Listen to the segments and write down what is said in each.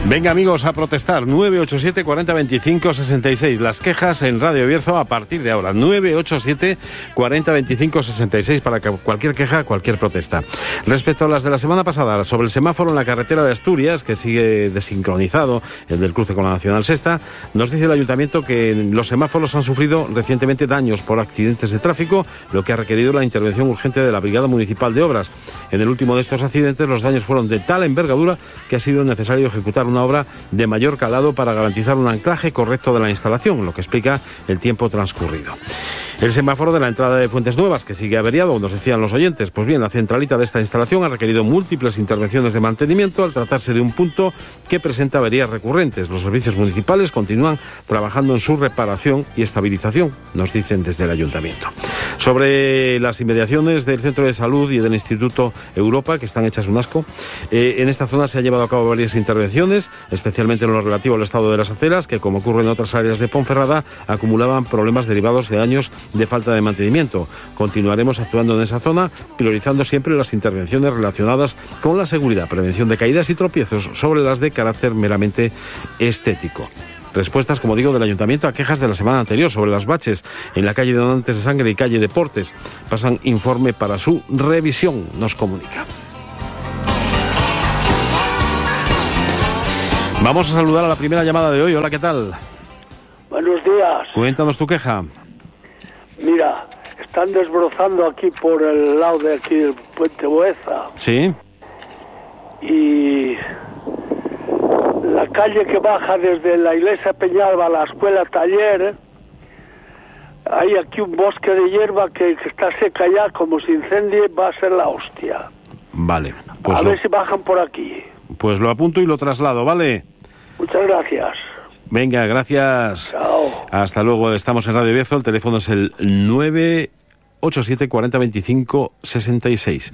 Venga, amigos, a protestar. 987 40 25 66. Las quejas en Radio Bierzo a partir de ahora. 987 40 25 66 para cualquier queja, cualquier protesta. Respecto a las de la semana pasada, sobre el semáforo en la carretera de Asturias, que sigue desincronizado, el del cruce con la Nacional Sexta, nos dice el Ayuntamiento que los semáforos han sufrido recientemente daños por accidentes de tráfico, lo que ha requerido la intervención urgente de la Brigada Municipal de Obras. En el último de estos accidentes, los daños fueron de tal envergadura que ha sido necesario ejecutar una obra de mayor calado para garantizar un anclaje correcto de la instalación, lo que explica el tiempo transcurrido. El semáforo de la entrada de Fuentes Nuevas, que sigue averiado, nos decían los oyentes. Pues bien, la centralita de esta instalación ha requerido múltiples intervenciones de mantenimiento al tratarse de un punto que presenta averías recurrentes. Los servicios municipales continúan trabajando en su reparación y estabilización, nos dicen desde el Ayuntamiento. Sobre las inmediaciones del Centro de Salud y del Instituto Europa, que están hechas un asco, en esta zona se han llevado a cabo varias intervenciones, especialmente en lo relativo al estado de las aceras, que, como ocurre en otras áreas de Ponferrada, acumulaban problemas derivados de años de falta de mantenimiento. Continuaremos actuando en esa zona, priorizando siempre las intervenciones relacionadas con la seguridad, prevención de caídas y tropiezos sobre las de carácter meramente estético. Respuestas, como digo, del Ayuntamiento a quejas de la semana anterior sobre las baches en la calle de Donantes de Sangre y calle Deportes. Pasan informe para su revisión, nos comunica. Vamos a saludar a la primera llamada de hoy. Hola, ¿qué tal? Buenos días. Cuéntanos tu queja. Mira, están desbrozando aquí por el lado de aquí del Puente Boeza. Sí. Y la calle que baja desde la iglesia Peñalba a la escuela Taller, hay aquí un bosque de hierba que está seca ya, como se incendie va a ser la hostia. Vale. Pues a ver si bajan por aquí. Pues lo apunto y lo traslado, ¿vale? Muchas gracias. Venga, gracias. Chao. Hasta luego. Estamos en Radio Bierzo. El teléfono es el 987 40 25 66.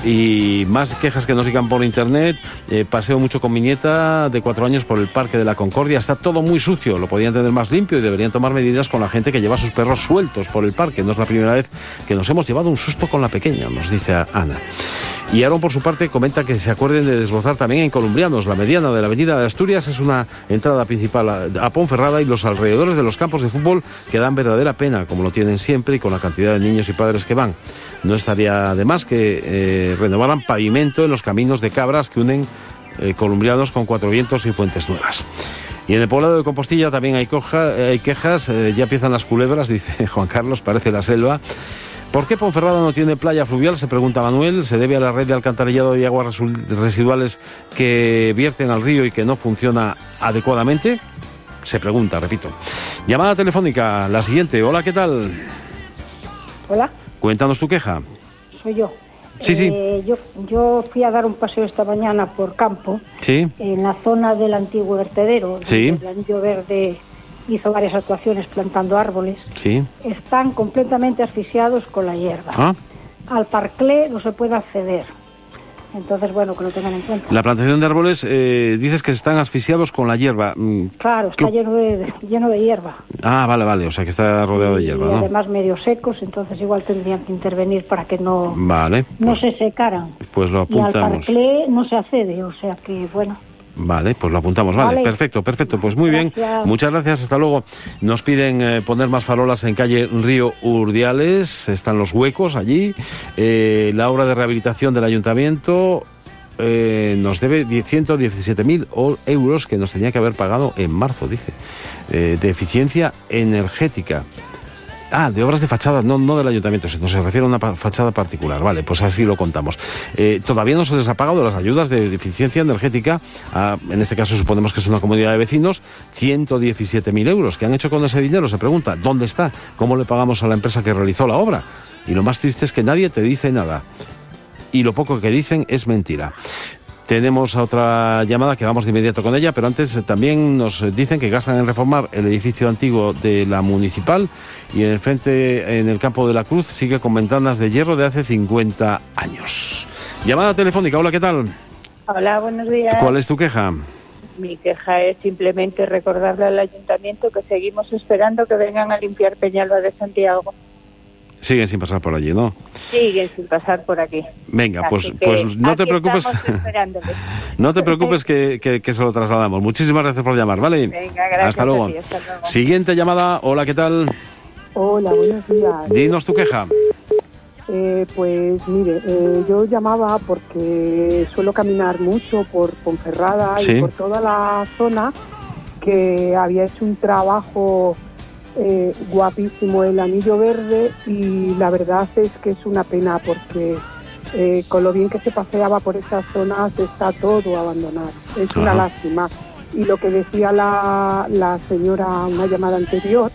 Y más quejas que nos digan por internet. Paseo mucho con mi nieta de 4 años por el Parque de la Concordia. Está todo muy sucio. Lo podían tener más limpio y deberían tomar medidas con la gente que lleva a sus perros sueltos por el parque. No es la primera vez que nos hemos llevado un susto con la pequeña, nos dice Ana. Y Aaron, por su parte, comenta que se acuerden de desbrozar también en Columbrianos. La mediana de la avenida de Asturias es una entrada principal a Ponferrada y los alrededores de los campos de fútbol que dan verdadera pena, como lo tienen siempre y con la cantidad de niños y padres que van. No estaría de más que renovaran pavimento en los caminos de cabras que unen Columbrianos con Cuatro Vientos y Fuentes Nuevas. Y en el poblado de Compostilla también hay quejas, ya empiezan las culebras, dice Juan Carlos, parece la selva. ¿Por qué Ponferrada no tiene playa fluvial? Se pregunta Manuel. ¿Se debe a la red de alcantarillado y aguas residuales que vierten al río y que no funciona adecuadamente? Se pregunta, repito. Llamada telefónica, la siguiente. Hola, ¿qué tal? Hola. Cuéntanos tu queja. Soy yo. Sí. Yo fui a dar un paseo esta mañana por campo. Sí. En la zona del antiguo vertedero. Sí. El Anillo Verde hizo varias actuaciones plantando árboles. Sí. Están completamente asfixiados con la hierba. Ah. Al parclé no se puede acceder. Entonces, bueno, que lo tengan en cuenta. La plantación de árboles, dices que están asfixiados con la hierba. Claro, está lleno de hierba. Ah, vale, o sea que está rodeado de hierba, y ¿no? además medio secos, entonces igual tendrían que intervenir para que no, vale, no se secaran. Pues lo apuntamos. Y al parclé no se accede, o sea que, bueno... Vale, pues lo apuntamos. Vale. Perfecto. Pues muy bien. Muchas gracias. Hasta luego. Nos piden poner más farolas en calle Río Urdiales. Están los huecos allí. La obra de rehabilitación del ayuntamiento nos debe 117.000 euros que nos tenía que haber pagado en marzo, dice. De eficiencia energética. Ah, de obras de fachada, no del ayuntamiento, sino se refiere a una fachada particular. Vale, pues así lo contamos. Todavía no se les ha pagado las ayudas de eficiencia energética, en este caso suponemos que es una comunidad de vecinos, 117.000 euros. ¿Qué han hecho con ese dinero? Se pregunta, ¿dónde está? ¿Cómo le pagamos a la empresa que realizó la obra? Y lo más triste es que nadie te dice nada. Y lo poco que dicen es mentira. Tenemos a otra llamada que vamos de inmediato con ella, pero antes también nos dicen que gastan en reformar el edificio antiguo de la municipal y en el frente, en el campo de la Cruz, sigue con ventanas de hierro de hace 50 años. Llamada telefónica, hola, ¿qué tal? Hola, buenos días. ¿Cuál es tu queja? Mi queja es simplemente recordarle al ayuntamiento que seguimos esperando que vengan a limpiar Peñalba de Santiago. Siguen sin pasar por allí, ¿no? Siguen sin pasar por aquí. Venga, Así pues no te preocupes. No te preocupes que se lo trasladamos. Muchísimas gracias por llamar, ¿vale? Venga, gracias. Hasta luego. Hasta luego. Siguiente llamada. Hola, ¿qué tal? Hola, buenos días. Dinos tu queja. Pues mire, yo llamaba porque suelo caminar mucho por Ponferrada Sí. y por toda la zona, que había hecho un trabajo guapísimo el Anillo Verde, y la verdad es que es una pena porque con lo bien que se paseaba por esas zonas está todo abandonado. Es una Ajá. lástima. Y lo que decía la señora, una llamada anterior,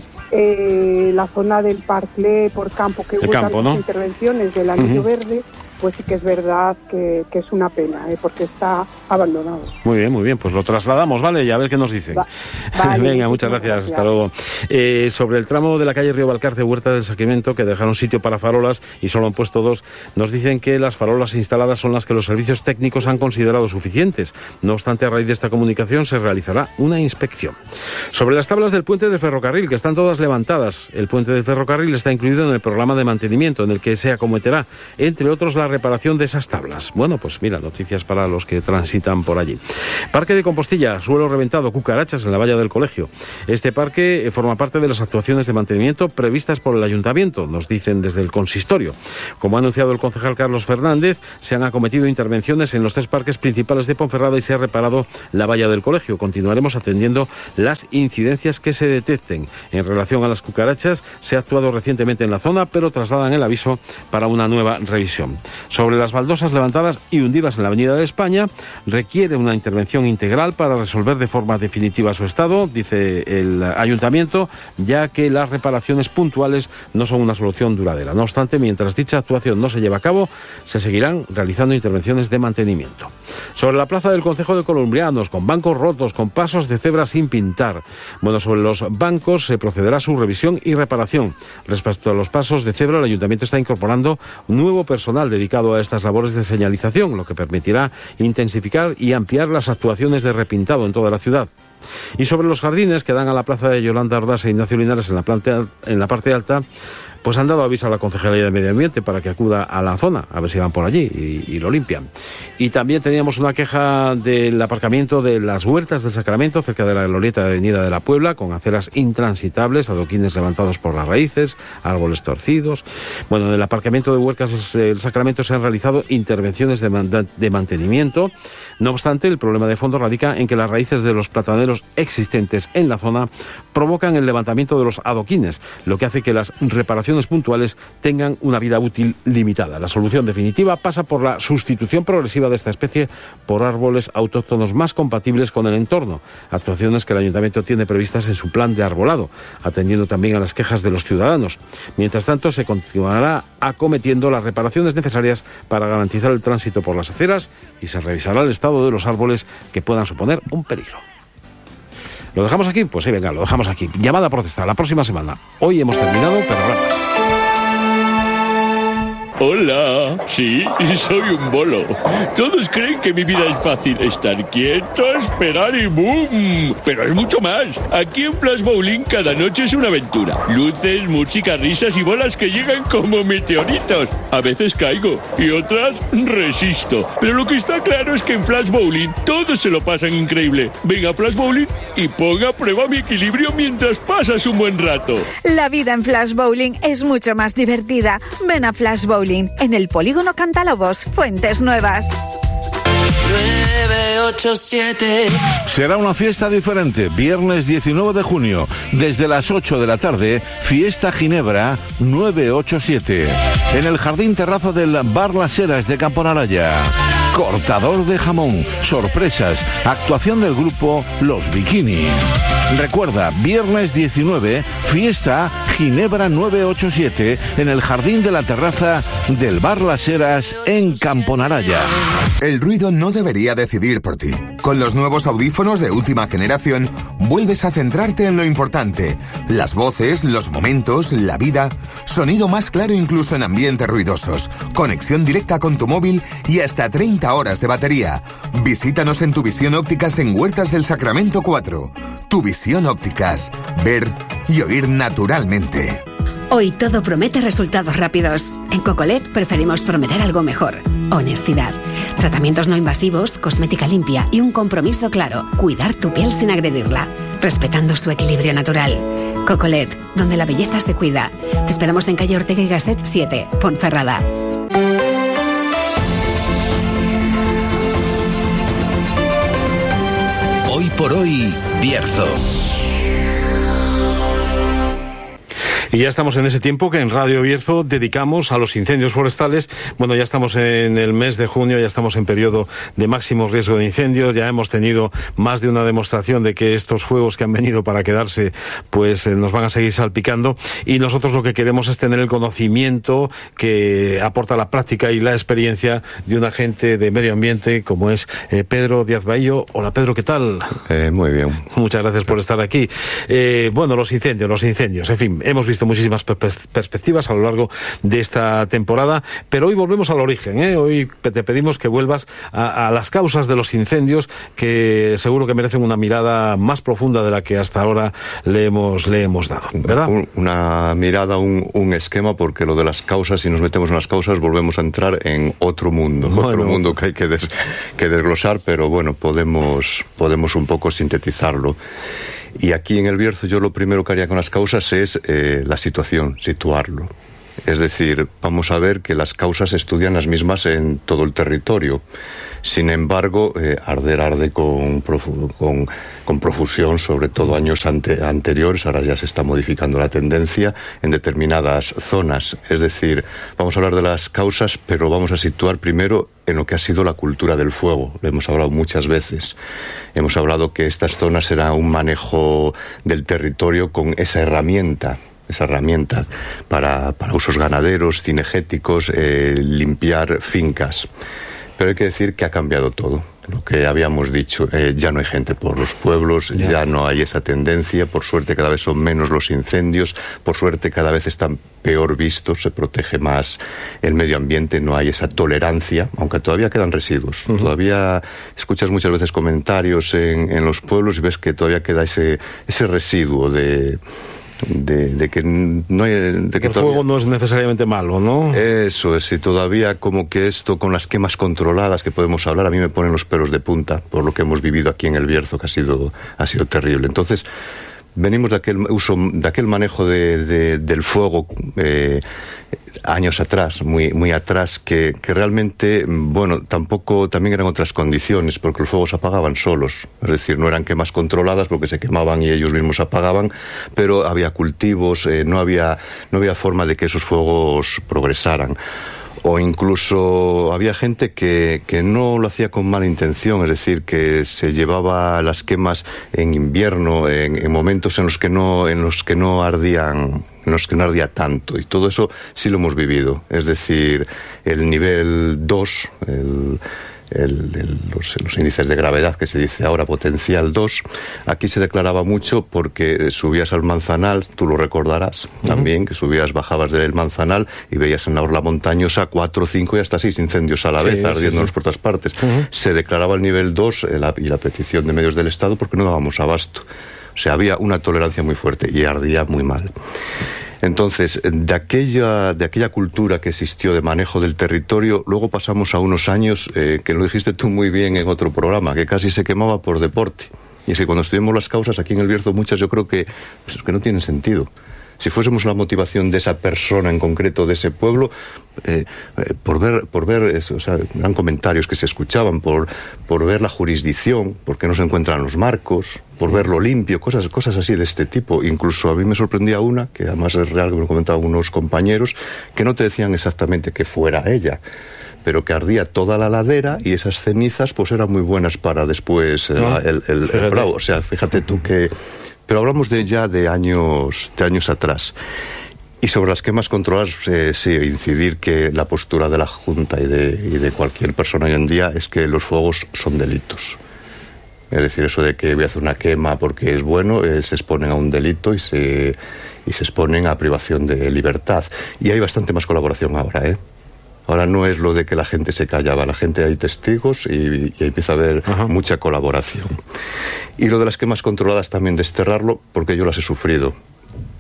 la zona del Parclé por campo, que El hubo campo, tantas ¿no? intervenciones del Anillo Ujú. Verde, pues sí que es verdad que es una pena, porque está abandonado. Muy bien, pues lo trasladamos, ¿vale? Y a ver qué nos dicen. Vale, Venga, muchas gracias, hasta luego. Sobre el tramo de la calle Río Valcarce, Huerta del Sacramento, que dejaron sitio para farolas y solo han puesto 2, nos dicen que las farolas instaladas son las que los servicios técnicos han considerado suficientes. No obstante, a raíz de esta comunicación se realizará una inspección. Sobre las tablas del puente del ferrocarril, que están todas levantadas. El puente del ferrocarril está incluido en el programa de mantenimiento, en el que se acometerá, entre otros, la reparación de esas tablas. Bueno, pues mira, noticias para los que transitan por allí. Parque de Compostilla, suelo reventado, cucarachas en la valla del colegio. Este parque forma parte de las actuaciones de mantenimiento previstas por el ayuntamiento, nos dicen desde el consistorio. Como ha anunciado el concejal Carlos Fernández, se han acometido intervenciones en los 3 parques principales de Ponferrada y se ha reparado la valla del colegio. Continuaremos atendiendo las incidencias que se detecten. En relación a las cucarachas, se ha actuado recientemente en la zona, pero trasladan el aviso para una nueva revisión. Sobre las baldosas levantadas y hundidas en la Avenida de España, requiere una intervención integral para resolver de forma definitiva su estado, dice el ayuntamiento, ya que las reparaciones puntuales no son una solución duradera. No obstante, mientras dicha actuación no se lleve a cabo, se seguirán realizando intervenciones de mantenimiento. Sobre la plaza del Concejo de Columbrianos, con bancos rotos, con pasos de cebra sin pintar. Bueno, sobre los bancos se procederá a su revisión y reparación. Respecto a los pasos de cebra, el ayuntamiento está incorporando nuevo personal dedicado a estas labores de señalización, lo que permitirá intensificar y ampliar las actuaciones de repintado en toda la ciudad. Y sobre los jardines que dan a la plaza de Yolanda Ordaz e Ignacio Linares en la parte alta, pues han dado aviso a la Concejalía de Medio Ambiente para que acuda a la zona, a ver si van por allí y lo limpian. Y también teníamos una queja del aparcamiento de las Huertas del Sacramento, cerca de la glorieta de Avenida de la Puebla, con aceras intransitables, adoquines levantados por las raíces, árboles torcidos. Bueno, en el aparcamiento de Huertas del Sacramento se han realizado intervenciones de mantenimiento. No obstante, el problema de fondo radica en que las raíces de los plataneros existentes en la zona provocan el levantamiento de los adoquines, lo que hace que las reparaciones puntuales tengan una vida útil limitada. La solución definitiva pasa por la sustitución progresiva de esta especie por árboles autóctonos más compatibles con el entorno, actuaciones que el ayuntamiento tiene previstas en su plan de arbolado, atendiendo también a las quejas de los ciudadanos. Mientras tanto, se continuará acometiendo las reparaciones necesarias para garantizar el tránsito por las aceras y se revisará el estado de los árboles que puedan suponer un peligro. ¿Lo dejamos aquí? Pues sí, venga, lo dejamos aquí. Llamada a protesta la próxima semana. Hoy hemos terminado, pero habrá más. Hola, sí, soy un bolo. Todos creen que mi vida es fácil. Estar quieto, esperar y ¡boom! Pero es mucho más. Aquí en Flash Bowling cada noche es una aventura. Luces, música, risas y bolas que llegan como meteoritos. A veces caigo y otras resisto. Pero lo que está claro es que en Flash Bowling todos se lo pasan increíble. Ven a Flash Bowling y ponga a prueba mi equilibrio mientras pasas un buen rato. La vida en Flash Bowling es mucho más divertida. Ven a Flash Bowling en el Polígono Cantalobos, Fuentes Nuevas. 987. Será una fiesta diferente, viernes 19 de junio, desde las 8 de la tarde, Fiesta Ginebra 987, en el Jardín Terrazo del Bar Las Heras de Camponaraya. Cortador de jamón, sorpresas, actuación del grupo Los Bikini. Recuerda, viernes 19, Fiesta Ginebra 987, en el Jardín de la Terraza del Bar Las Heras en Camponaraya. El ruido no debería decidir por ti. Con los nuevos audífonos de última generación, vuelves a centrarte en lo importante. Las voces, los momentos, la vida. Sonido más claro incluso en ambientes ruidosos. Conexión directa con tu móvil y hasta 30 horas de batería. Visítanos en Tu Visión Ópticas en Huertas del Sacramento 4. Tu Visión Ópticas. Ver y oír naturalmente. Hoy todo promete resultados rápidos. En Cocolet preferimos prometer algo mejor. Honestidad. Tratamientos no invasivos, cosmética limpia y un compromiso claro. Cuidar tu piel sin agredirla, respetando su equilibrio natural. Cocolet, donde la belleza se cuida. Te esperamos en calle Ortega y Gasset 7, Ponferrada. Hoy por hoy, Bierzo. Y ya estamos en ese tiempo que en Radio Bierzo dedicamos a los incendios forestales. Bueno, ya estamos en el mes de junio, ya estamos en periodo de máximo riesgo de incendios. Ya hemos tenido más de una demostración de que estos fuegos que han venido para quedarse, pues nos van a seguir salpicando. Y nosotros lo que queremos es tener el conocimiento que aporta la práctica y la experiencia de un agente de medio ambiente como es Pedro Díaz Bahillo. Hola Pedro, ¿qué tal? Muy bien. Muchas gracias por estar aquí. Bueno, los incendios, en fin, hemos visto muchísimas perspectivas a lo largo de esta temporada, pero hoy volvemos al origen, Hoy te pedimos que vuelvas a las causas de los incendios, que seguro que merecen una mirada más profunda de la que hasta ahora le hemos dado, ¿verdad? Una mirada, un esquema, porque lo de las causas, si nos metemos en las causas, volvemos a entrar en otro mundo, otro mundo que hay que desglosar, pero bueno, podemos un poco sintetizarlo. Y aquí en el Bierzo yo lo primero que haría con las causas es la situación, situarlo. Es decir, vamos a ver que las causas se estudian las mismas en todo el territorio. Sin embargo, arde con profusión, sobre todo años anteriores. Ahora ya se está modificando la tendencia en determinadas zonas. Es decir, vamos a hablar de las causas, pero vamos a situar primero en lo que ha sido la cultura del fuego. Lo hemos hablado muchas veces. Hemos hablado que estas zonas era un manejo del territorio con esa herramienta para usos ganaderos, cinegéticos, limpiar fincas. Pero hay que decir que ha cambiado todo. Lo que habíamos dicho, ya no hay gente por los pueblos, ya no hay esa tendencia. Por suerte cada vez son menos los incendios, por suerte cada vez están peor vistos, se protege más el medio ambiente, no hay esa tolerancia, aunque todavía quedan residuos. Todavía escuchas muchas veces comentarios en los pueblos y ves que todavía queda ese residuo de que no hay, de que el fuego no es necesariamente malo, ¿no? Eso es, y todavía como que esto con las quemas controladas que podemos hablar, a mí me ponen los pelos de punta por lo que hemos vivido aquí en el Bierzo, que ha sido terrible. Entonces venimos de aquel manejo del fuego años atrás, muy atrás, que realmente, bueno, también eran otras condiciones, porque los fuegos se apagaban solos. Es decir, no eran quemas controladas porque se quemaban y ellos mismos apagaban, pero había cultivos, no había forma de que esos fuegos progresaran. O incluso había gente que no lo hacía con mala intención, es decir, que se llevaba las quemas en invierno, en momentos en los que no ardía tanto, y todo eso sí lo hemos vivido. Es decir, el nivel 2, los índices de gravedad que se dice ahora, potencial 2, aquí se declaraba mucho porque subías al Manzanal, tú lo recordarás también, que bajabas del Manzanal y veías en la orla montañosa 4, 5 y hasta 6 incendios a la vez, ardiéndonos por todas partes. Se declaraba el nivel 2 y la petición de medios del Estado porque no dábamos abasto. O sea, había una tolerancia muy fuerte y ardía muy mal. Entonces, de aquella cultura que existió de manejo del territorio, luego pasamos a unos años, que lo dijiste tú muy bien en otro programa, que casi se quemaba por deporte. Y es que cuando estudiamos las causas aquí en el Bierzo, muchas yo creo que no tienen sentido. Si fuésemos la motivación de esa persona en concreto, de ese pueblo, por ver eso, o sea, eran comentarios que se escuchaban, por ver la jurisdicción, por qué no se encuentran los marcos, por verlo limpio, cosas así de este tipo. Incluso a mí me sorprendía una, que además es real, que me comentaban unos compañeros, que no te decían exactamente que fuera ella, pero que ardía toda la ladera y esas cenizas pues eran muy buenas para después el bravo. O sea, fíjate tú que... Pero hablamos de años atrás. Y sobre las quemas controladas, sí, incidir que la postura de la Junta y de cualquier persona hoy en día es que los fuegos son delitos. Es decir, eso de que voy a hacer una quema porque es bueno, se exponen a un delito y se exponen a privación de libertad. Y hay bastante más colaboración ahora, Ahora no es lo de que la gente se callaba, la gente hay testigos y empieza a haber mucha colaboración. Y lo de las quemas controladas también desterrarlo, porque yo las he sufrido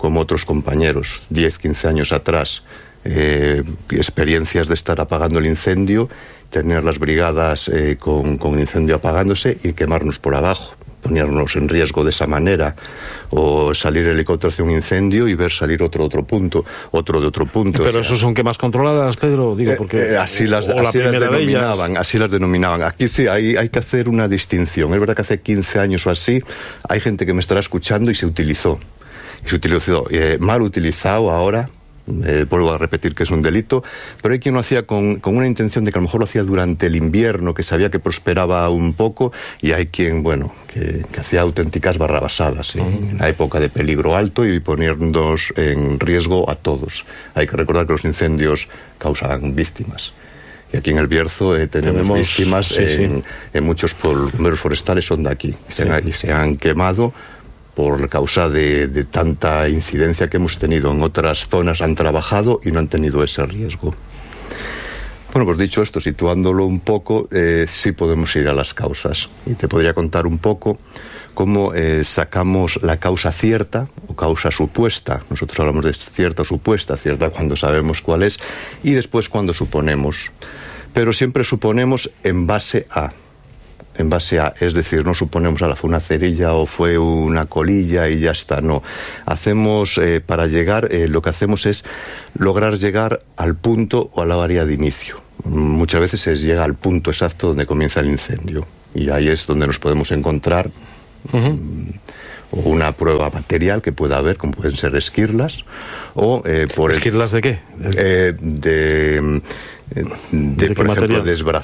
como otros compañeros, 10, 15 años atrás, experiencias de estar apagando el incendio, tener las brigadas con el incendio apagándose y quemarnos por abajo, ponernos en riesgo de esa manera, o salir helicóptero hacia un incendio y ver salir otro de otro punto. Pero eso son quemas controladas, Pedro, digo, porque así las denominaban. Aquí sí hay que hacer una distinción. Es verdad que hace 15 años o así hay gente que me estará escuchando y se utilizó mal utilizado ahora. Vuelvo a repetir que es un delito, pero hay quien lo hacía con una intención de que a lo mejor lo hacía durante el invierno, que sabía que prosperaba un poco, y hay quien, que hacía auténticas barrabasadas en la época de peligro alto y poniéndonos en riesgo a todos. Hay que recordar que los incendios causan víctimas. Y aquí en el Bierzo tenemos víctimas en muchos bomberos forestales, son de aquí, y se han quemado por causa de tanta incidencia que hemos tenido. En otras zonas han trabajado y no han tenido ese riesgo. Bueno, pues dicho esto, situándolo un poco, sí podemos ir a las causas. Y te podría contar un poco cómo sacamos la causa cierta o causa supuesta. Nosotros hablamos de cierta o supuesta, cierta cuando sabemos cuál es, y después cuando suponemos. Pero siempre suponemos en base a, es decir, no suponemos fue una cerilla o fue una colilla y ya está, no. Hacemos, para llegar, lo que hacemos es lograr llegar al punto o a la área de inicio. Muchas veces se llega al punto exacto donde comienza el incendio, y ahí es donde nos podemos encontrar una prueba material que pueda haber, como pueden ser esquirlas, o ¿esquirlas de qué? Por ejemplo,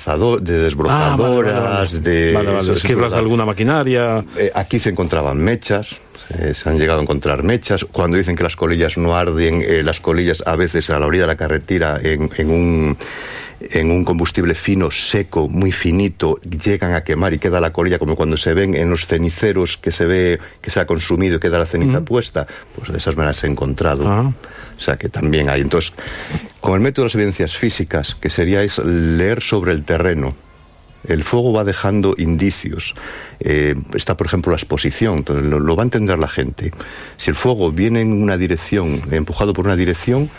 desbrozadoras, esquirlas de alguna maquinaria. Aquí se encontraban mechas. Se han llegado a encontrar mechas. Cuando dicen que las colillas no arden, las colillas a veces a la orilla de la carretera en un combustible fino, seco, muy finito, llegan a quemar y queda la colilla como cuando se ven en los ceniceros, que se ve que se ha consumido y queda la ceniza puesta. Pues de esas me las he encontrado. O sea que también hay. Entonces, con el método de las evidencias físicas, que sería leer sobre el terreno, el fuego va dejando indicios. Está, por ejemplo, la exposición, entonces lo va a entender la gente. Si el fuego viene en una dirección, empujado por una dirección,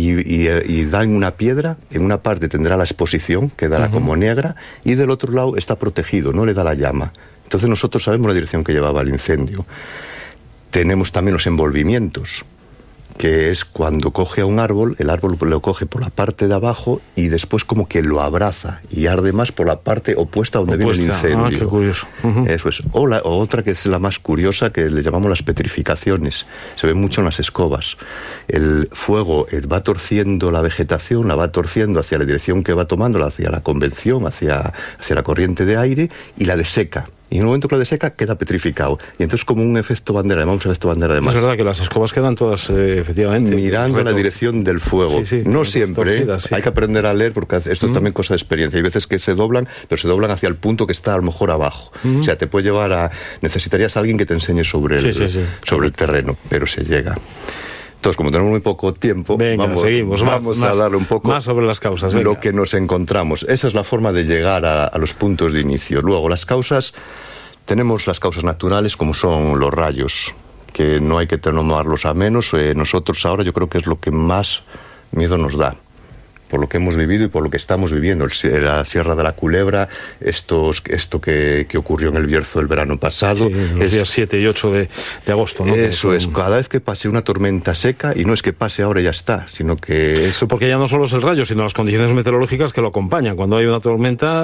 y da en una piedra, en una parte tendrá la exposición, quedará como negra, y del otro lado está protegido, no le da la llama. Entonces nosotros sabemos la dirección que llevaba el incendio. Tenemos también los envolvimientos, que es cuando coge a un árbol, el árbol lo coge por la parte de abajo y después como que lo abraza y arde más por la parte opuesta donde viene el incendio. Qué curioso. Eso es. O otra que es la más curiosa, que le llamamos las petrificaciones. Se ve mucho en las escobas. El fuego va torciendo la vegetación, la va torciendo hacia la dirección que va tomando, hacia la convección, hacia la corriente de aire, y la deseca. Y en el momento que la deseca queda petrificado. Y entonces como un efecto bandera, llamamos efecto bandera de masa. Es verdad que las escobas quedan todas, efectivamente, mirando la dirección del fuego. No siempre, hay que aprender a leer, porque esto es también cosa de experiencia. Hay veces que se doblan, pero se doblan hacia el punto que está a lo mejor abajo. O sea, te puede llevar a... Necesitarías a alguien que te enseñe sobre el terreno, pero se llega. Entonces, como tenemos muy poco tiempo, vamos a darle un poco más sobre las causas. Lo que nos encontramos. Esa es la forma de llegar a los puntos de inicio. Luego, las causas, tenemos las causas naturales, como son los rayos, que no hay que tomarlos a menos. Nosotros ahora yo creo que es lo que más miedo nos da, por lo que hemos vivido y por lo que estamos viviendo. La Sierra de la Culebra, esto que ocurrió en el Bierzo el verano pasado. Los días 7 y 8 de agosto, ¿no? Eso es, cada vez que pase una tormenta seca, y no es que pase ahora y ya está, sino que... Eso porque ya no solo es el rayo, sino las condiciones meteorológicas que lo acompañan. Cuando hay una tormenta,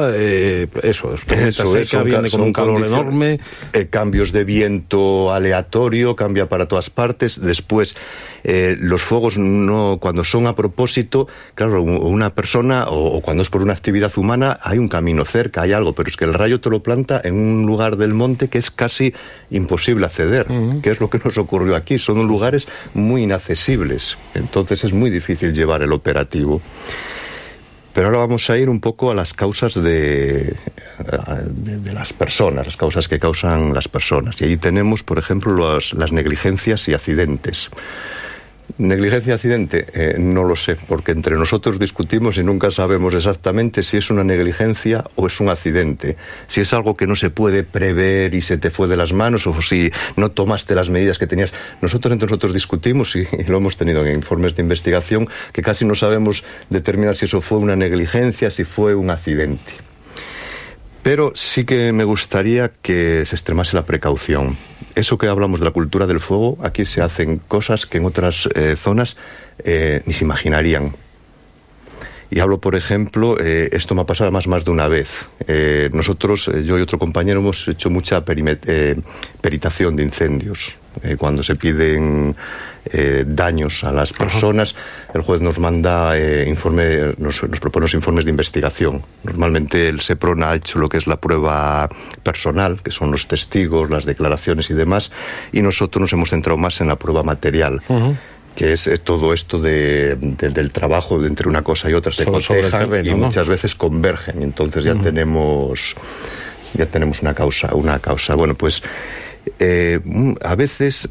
tormenta seca, viene con un calor enorme. Cambios de viento aleatorio, cambia para todas partes. Después, los fuegos, cuando son a propósito, claro, una persona, o cuando es por una actividad humana, hay un camino cerca, hay algo, pero es que el rayo te lo planta en un lugar del monte que es casi imposible acceder, que es lo que nos ocurrió aquí. Son lugares muy inaccesibles, entonces es muy difícil llevar el operativo. Pero ahora vamos a ir un poco a las causas de las personas, las causas que causan las personas. Y ahí tenemos, por ejemplo, las negligencias y accidentes. Negligencia, accidente, no lo sé, porque entre nosotros discutimos y nunca sabemos exactamente si es una negligencia o es un accidente, si es algo que no se puede prever y se te fue de las manos, o si no tomaste las medidas que tenías. Nosotros entre nosotros discutimos, y lo hemos tenido en informes de investigación, que casi no sabemos determinar si eso fue una negligencia, si fue un accidente. Pero sí que me gustaría que se extremase la precaución. Eso que hablamos de la cultura del fuego, aquí se hacen cosas que en otras zonas ni se imaginarían. Y hablo, por ejemplo, esto me ha pasado más de una vez. Nosotros, yo y otro compañero, hemos hecho mucha peritación de incendios. Cuando se piden daños a las personas, el juez nos manda nos propone los informes de investigación. Normalmente el SEPRON ha hecho lo que es la prueba personal, que son los testigos, las declaraciones y demás, y nosotros nos hemos centrado más en la prueba material. Que es todo esto del trabajo de entre una cosa y otra, se cotejan y muchas veces convergen, entonces ya tenemos una causa. Bueno, pues a veces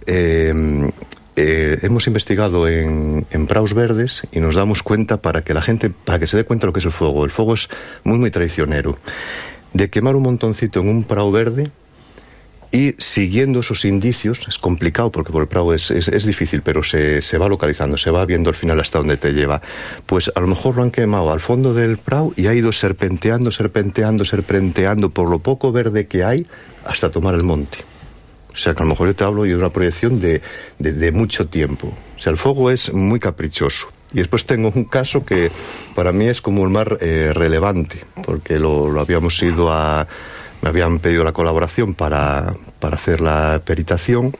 hemos investigado en praus verdes y nos damos cuenta, para que la gente, para que se dé cuenta de lo que es el fuego. El fuego es muy, muy traicionero. De quemar un montoncito en un prau verde, y siguiendo esos indicios, es complicado porque por el prado es difícil, pero se va localizando, se va viendo al final hasta dónde te lleva. Pues a lo mejor lo han quemado al fondo del prado y ha ido serpenteando por lo poco verde que hay hasta tomar el monte. O sea que a lo mejor yo te hablo de una proyección de mucho tiempo. O sea, el fuego es muy caprichoso. Y después tengo un caso que para mí es como el más relevante, porque lo habíamos ido a... Me habían pedido la colaboración para hacer la peritación,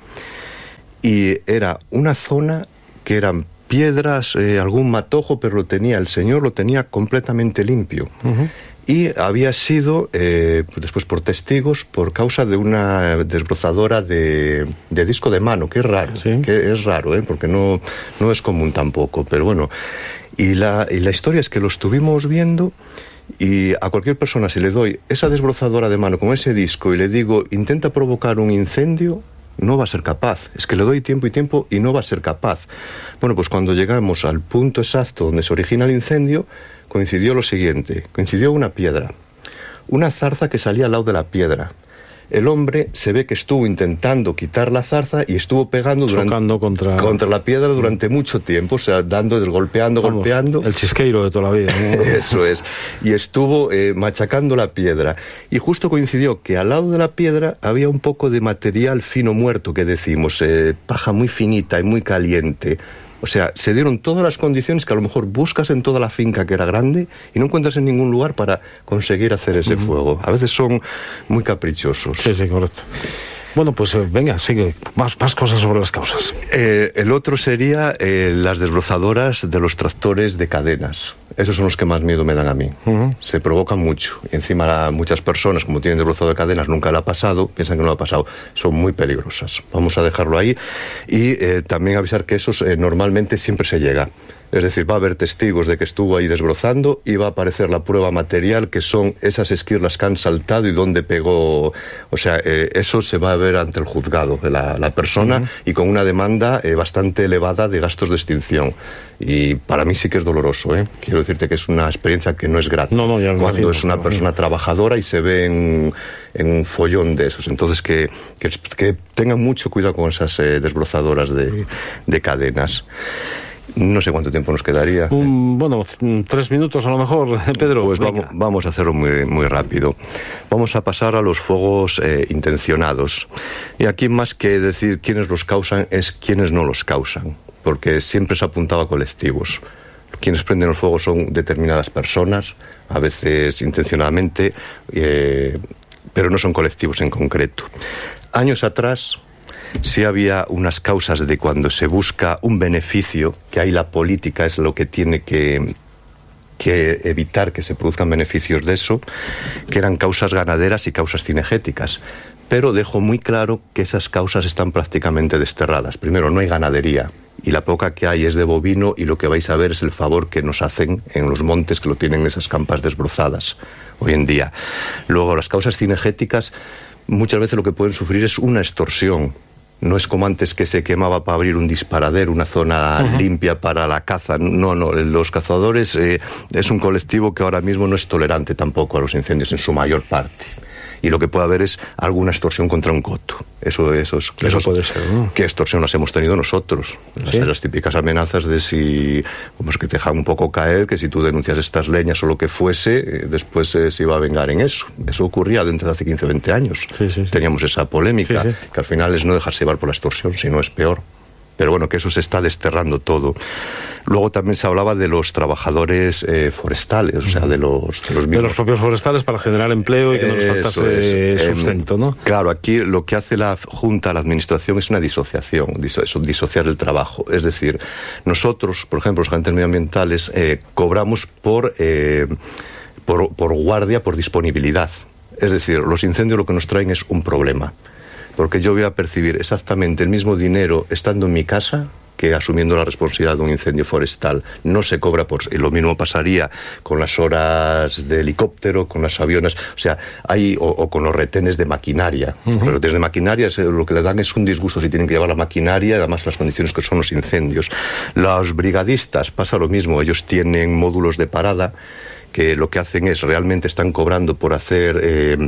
y era una zona que eran piedras, algún matojo, pero el señor lo tenía completamente limpio. Y había sido, después por testigos, por causa de una desbrozadora de disco de mano, que es raro, porque no es común tampoco, pero bueno. Y la historia es que lo estuvimos viendo. Y a cualquier persona, si le doy esa desbrozadora de mano con ese disco y le digo, intenta provocar un incendio, no va a ser capaz. Es que le doy tiempo y no va a ser capaz. Bueno, pues cuando llegamos al punto exacto donde se origina el incendio, coincidió lo siguiente. Coincidió una piedra, una zarza que salía al lado de la piedra. El hombre se ve que estuvo intentando quitar la zarza y estuvo pegando contra la piedra durante mucho tiempo, o sea, golpeando. El chisqueiro de toda la vida, ¿no? Eso es. Y estuvo machacando la piedra. Y justo coincidió que al lado de la piedra había un poco de material fino muerto, que decimos, paja muy finita y muy caliente. O sea, se dieron todas las condiciones que a lo mejor buscas en toda la finca, que era grande, y no encuentras en ningún lugar para conseguir hacer ese fuego. A veces son muy caprichosos. Sí, correcto. Bueno, pues venga, sigue. Más cosas sobre las causas. El otro sería las desbrozadoras de los tractores de cadenas. Esos son los que más miedo me dan a mí. Se provocan mucho. Y encima muchas personas, como tienen desbrozador de cadenas, nunca le ha pasado, piensan que no le ha pasado. Son muy peligrosas. Vamos a dejarlo ahí. Y también avisar que esos normalmente siempre se llega. Es decir, va a haber testigos de que estuvo ahí desbrozando y va a aparecer la prueba material, que son esas esquirlas que han saltado y dónde pegó. O sea, eso se va a ver ante el juzgado de la persona, y con una demanda bastante elevada de gastos de extinción. Y para mí sí que es doloroso, ¿eh? Quiero decirte que es una experiencia que no es grata. Cuando es una persona trabajadora y se ve en un follón de esos. Entonces que tengan mucho cuidado con esas desbrozadoras de cadenas. No sé cuánto tiempo nos quedaría. 3 minutos a lo mejor, Pedro. Pues vamos a hacerlo muy, muy rápido. Vamos a pasar a los fuegos intencionados. Y aquí, más que decir quiénes los causan, es quiénes no los causan. Porque siempre se ha apuntado a colectivos. Quienes prenden el fuego son determinadas personas, a veces intencionadamente, pero no son colectivos en concreto. Años atrás sí había unas causas de cuando se busca un beneficio, que ahí la política es lo que tiene que evitar que se produzcan beneficios de eso, que eran causas ganaderas y causas cinegéticas. Pero dejo muy claro que esas causas están prácticamente desterradas. Primero, no hay ganadería, y la poca que hay es de bovino, y lo que vais a ver es el favor que nos hacen en los montes, que lo tienen esas campas desbrozadas hoy en día. Luego, las causas cinegéticas muchas veces lo que pueden sufrir es una extorsión. No es como antes que se quemaba para abrir un disparadero, una zona limpia para la caza. No, los cazadores es un colectivo que ahora mismo no es tolerante tampoco a los incendios en su mayor parte. Y lo que puede haber es alguna extorsión contra un coto. Eso puede ser, ¿no? ¿Qué extorsión las hemos tenido nosotros? ¿Sí? Las típicas amenazas de si, pues que te dejan un poco caer, que si tú denuncias estas leñas o lo que fuese, después se iba a vengar en eso. Eso ocurría dentro de hace 15 o 20 años. Sí. Teníamos esa polémica, que al final es no dejarse llevar por la extorsión, sino es peor. Pero bueno, que eso se está desterrando todo. Luego también se hablaba de los trabajadores forestales, o sea, de los propios forestales para generar empleo y que no nos faltase sustento, ¿no? Claro, aquí lo que hace la Junta, la Administración, es una disociación, disociar el trabajo. Es decir, nosotros, por ejemplo, los agentes medioambientales, cobramos por guardia, por disponibilidad. Es decir, los incendios lo que nos traen es un problema. Porque yo voy a percibir exactamente el mismo dinero estando en mi casa que asumiendo la responsabilidad de un incendio forestal. No se cobra por... Y lo mismo pasaría con las horas de helicóptero, con las aviones, o sea, o con los retenes de maquinaria. Los retenes de maquinaria lo que le dan es un disgusto si tienen que llevar la maquinaria, además las condiciones que son los incendios. Los brigadistas pasa lo mismo, ellos tienen módulos de parada que lo que hacen es realmente están cobrando por hacer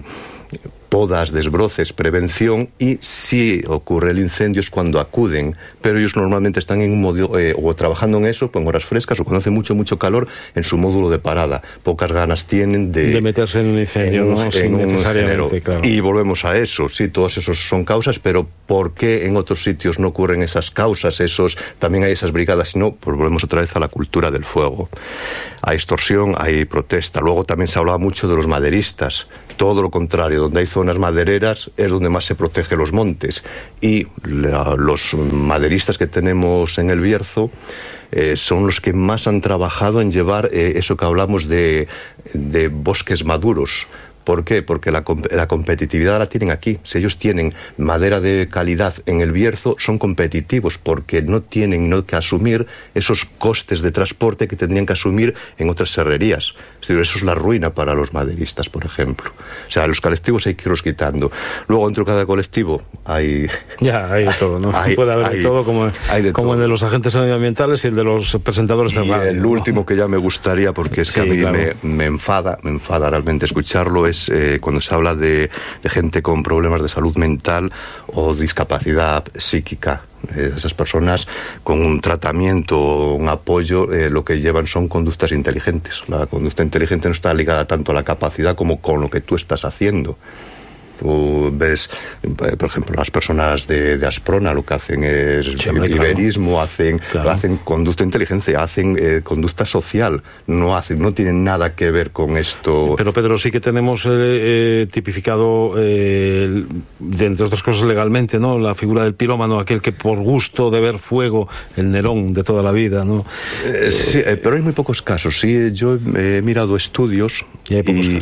podas, desbroces, prevención, y si ocurre el incendio es cuando acuden, pero ellos normalmente están en un módulo o trabajando en eso, con horas frescas, o cuando hace mucho calor, en su módulo de parada. Pocas ganas tienen de meterse en un incendio, ¿no? Sin necesariamente, claro. Y volvemos a eso, sí, todos esos son causas, pero ¿por qué en otros sitios no ocurren esas causas? También hay esas brigadas, y no, pues volvemos otra vez a la cultura del fuego. Hay extorsión, hay protesta. Luego también se hablaba mucho de los maderistas. Todo lo contrario, donde hay zonas madereras es donde más se protege los montes, y los maderistas que tenemos en el Bierzo son los que más han trabajado en llevar eso que hablamos de bosques maduros. ¿Por qué? Porque la competitividad la tienen aquí. Si ellos tienen madera de calidad en el Bierzo, son competitivos porque no tienen que asumir esos costes de transporte que tendrían que asumir en otras serrerías. Es decir, eso es la ruina para los maderistas, por ejemplo. O sea, los colectivos hay que irlos quitando. Luego, dentro de cada colectivo hay... Ya, hay de todo, ¿no? Puede haber de todo, como el de los agentes medioambientales y el de los presentadores de radio. Y el último que ya me gustaría, porque es que a mí me enfada realmente escucharlo, es cuando se habla de gente con problemas de salud mental o discapacidad psíquica. Esas personas con un tratamiento, un apoyo, lo que llevan son conductas inteligentes. La conducta inteligente no está ligada tanto a la capacidad como con lo que tú estás haciendo. Tú ves, por ejemplo, las personas de Asprona lo que hacen es iberismo, hacen conducta inteligente, hacen conducta social, no tienen nada que ver con esto. Pero Pedro, sí que tenemos tipificado, de entre otras cosas legalmente, ¿no?, la figura del pirómano, aquel que por gusto de ver fuego, el Nerón de toda la vida, ¿no? Sí, pero hay muy pocos casos. Sí, yo he mirado estudios y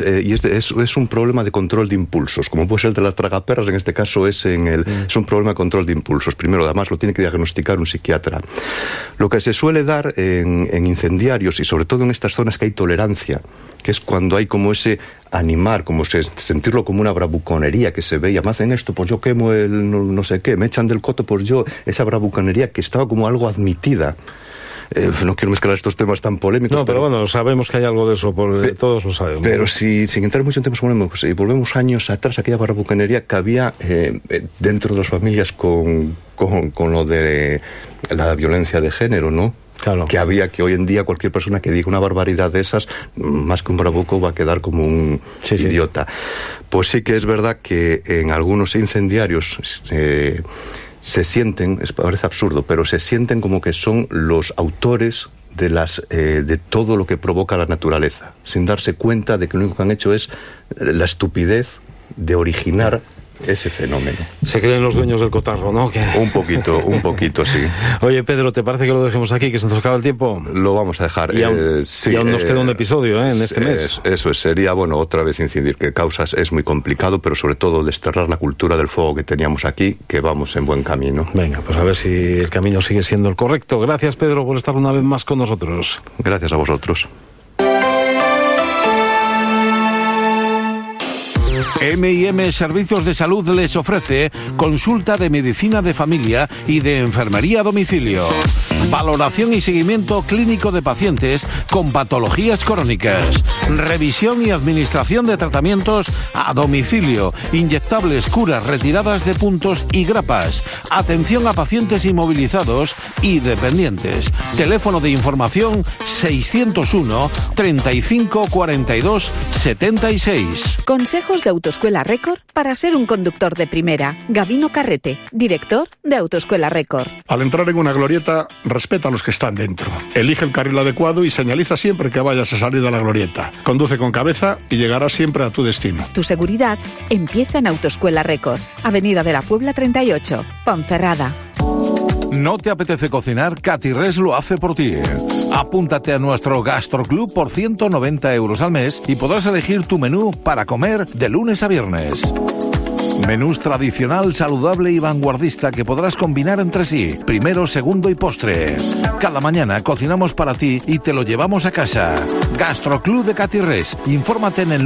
es un problema de control de impulsos. Como puede ser el de las tragaperras, en este caso es un problema de control de impulsos. Primero, además, lo tiene que diagnosticar un psiquiatra. Lo que se suele dar en incendiarios, y sobre todo en estas zonas que hay tolerancia, que es cuando hay como ese animar, como sentirlo como una bravuconería que se veía, me hacen esto, pues yo quemo el no sé qué, me echan del coto, pues yo, esa bravuconería que estaba como algo admitida. No quiero mezclar estos temas tan polémicos. No, pero bueno, sabemos que hay algo de eso, todos lo sabemos. Pero sin entrar mucho en temas polémicos, y volvemos años atrás, aquella bravuconería que había dentro de las familias con lo de la violencia de género, ¿no? Claro. Que hoy en día cualquier persona que diga una barbaridad de esas, más que un bravuco, va a quedar como un idiota. Pues sí que es verdad que en algunos incendiarios se sienten, parece absurdo, pero se sienten como que son los autores de todo lo que provoca la naturaleza, sin darse cuenta de que lo único que han hecho es la estupidez de originar ese fenómeno. Se creen los dueños del cotarro, ¿no? Un poquito, sí. Oye, Pedro, ¿te parece que lo dejemos aquí, que se nos acaba el tiempo? Lo vamos a dejar. Y aún nos queda un episodio, en este mes. Eso sería, otra vez incidir que causas es muy complicado, pero sobre todo desterrar la cultura del fuego que teníamos aquí, que vamos en buen camino. Venga, pues a ver si el camino sigue siendo el correcto. Gracias, Pedro, por estar una vez más con nosotros. Gracias a vosotros. M&M Servicios de Salud les ofrece consulta de medicina de familia y de enfermería a domicilio. Valoración y seguimiento clínico de pacientes con patologías crónicas. Revisión y administración de tratamientos a domicilio. Inyectables, curas, retiradas de puntos y grapas. Atención a pacientes inmovilizados y dependientes. Teléfono de información 601 35 42 76. Consejos de Autoescuela Record para ser un conductor de primera. Gabino Carrete, director de Autoescuela Record. Al entrar en una glorieta, respeta a los que están dentro. Elige el carril adecuado y señaliza siempre que vayas a salir de la glorieta. Conduce con cabeza y llegarás siempre a tu destino. Tu seguridad empieza en Autoescuela Record. Avenida de la Puebla 38, Ponferrada. ¿No te apetece cocinar? Catirres lo hace por ti. Apúntate a nuestro Gastroclub por 190 euros al mes y podrás elegir tu menú para comer de lunes a viernes. Menús tradicional, saludable y vanguardista que podrás combinar entre sí. Primero, segundo y postre. Cada mañana cocinamos para ti y te lo llevamos a casa. Gastroclub de Catirres. Infórmate en el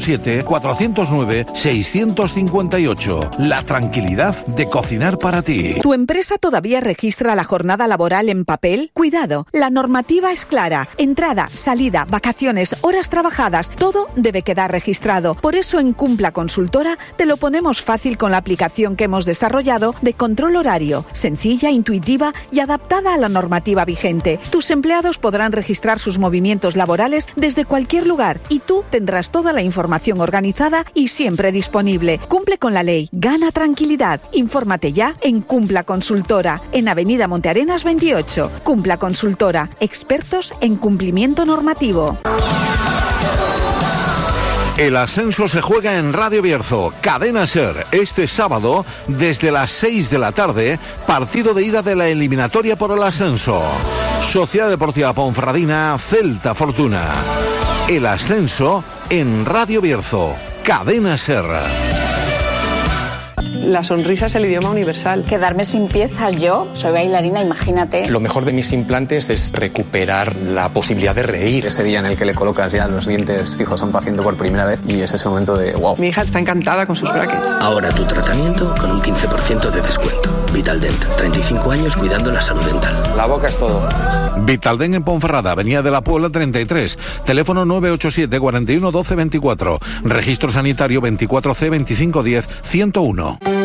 987-409-658. La tranquilidad de cocinar para ti. ¿Tu empresa todavía registra la jornada laboral en papel? Cuidado, la normativa es clara. Entrada, salida, vacaciones, horas trabajadas, todo debe quedar registrado. Por eso en Cumpla Consultora te lo ponemos fácil con la aplicación que hemos desarrollado de control horario, sencilla, intuitiva y adaptada a la normativa vigente. Tus empleados podrán registrar sus movimientos laborales desde cualquier lugar y tú tendrás toda la información organizada y siempre disponible. Cumple con la ley, gana tranquilidad. Infórmate ya en Cumpla Consultora, en Avenida Montearenas 28. Cumpla Consultora, expertos en cumplimiento normativo. El ascenso se juega en Radio Bierzo, Cadena Ser, este sábado desde las 6 de la tarde, partido de ida de la eliminatoria por el ascenso. Sociedad Deportiva Ponferradina, Celta Fortuna. El ascenso en Radio Bierzo, Cadena Ser. La sonrisa es el idioma universal. Quedarme sin piezas, yo soy bailarina, imagínate. Lo mejor de mis implantes es recuperar la posibilidad de reír. Ese día en el que le colocas ya los dientes fijos a un paciente por primera vez y es ese momento de wow. Mi hija está encantada con sus brackets. Ahora tu tratamiento con un 15% de descuento. Vitaldent, 35 años cuidando la salud dental. La boca es todo. Vitaldent en Ponferrada, Avenida de la Puebla 33. Teléfono 987 41 12 24. Registro sanitario 24C 2510 101.